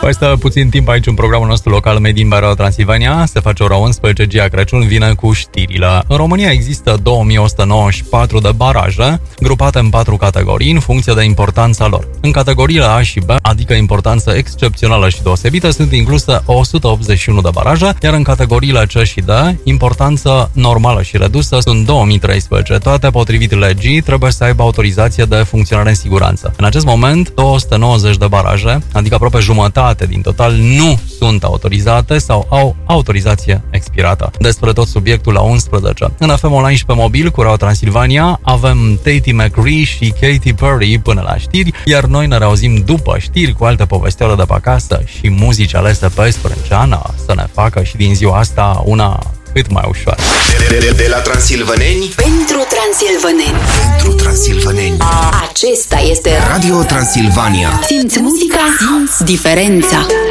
Mai stă puțin timp aici în programul nostru local Made in Radio Transilvania. Se face ora 11, Gia Crăciun vine cu știrile. În România există 2194 de baraje, grupate în 4 categorii, în funcție de importanța lor. În categoriile A și B, adică importanță excepțională și deosebită, sunt incluse 181 de baraje, iar în categoriile C și D, importanță normală și redusă, sunt 2013. Toate potrivit legii trebuie să aibă autorizație de funcționare în siguranță. În acest moment, 290 de baraje, adică aproape jumătate din total, nu sunt autorizate sau au autorizație expirată. Despre tot subiectul la 11. În FM Online și pe mobil cu Radio Transilvania avem Tate McRae și Katy Perry până la știri, iar noi ne reauzim după știri cu alte povestioare de pe acasă și muzici alese pe sprânceană să ne facă și din ziua asta una cât mai ușoară. De la transilvăneni pentru transilvăneni. Pentru transilvăneni. Acesta este Radio Transilvania. Simți muzica, simți diferența.